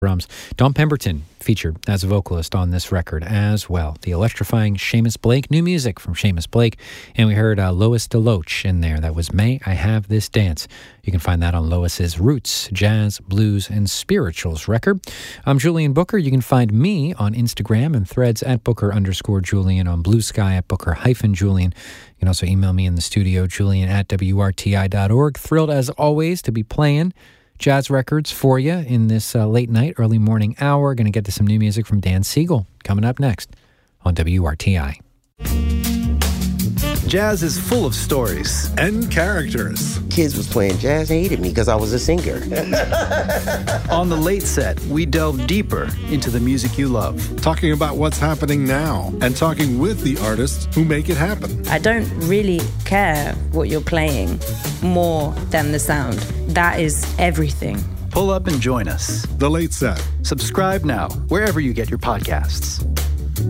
drums. Don Pemberton featured as a vocalist on this record as well. The electrifying Seamus Blake, new music from Seamus Blake. And we heard Lois DeLoach in there. That was May I Have This Dance. You can find that on Lois's Roots, Jazz, Blues, and Spirituals record. I'm Julian Booker. You can find me on Instagram and Threads at Booker_Julian, on Blue Sky at Booker-Julian. You can also email me in the studio, julian@wrti.org. Thrilled as always to be playing jazz records for you in this late night, early morning hour. Going to get to some new music from Dan Siegel coming up next on WRTI. Jazz is full of stories and characters. Kids was playing jazz, hated me because I was a singer. On The Late Set, we delve deeper into the music you love. Talking about what's happening now and talking with the artists who make it happen. I don't really care what you're playing more than the sound. That is everything. Pull up and join us. The Late Set. Subscribe now, wherever you get your podcasts.